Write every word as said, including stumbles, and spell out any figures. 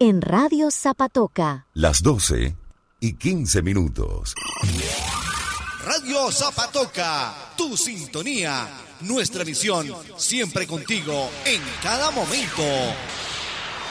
en Radio Zapatoca. Las doce y quince minutos. Radio Zapatoca, tu sintonía, nuestra visión, siempre contigo en cada momento.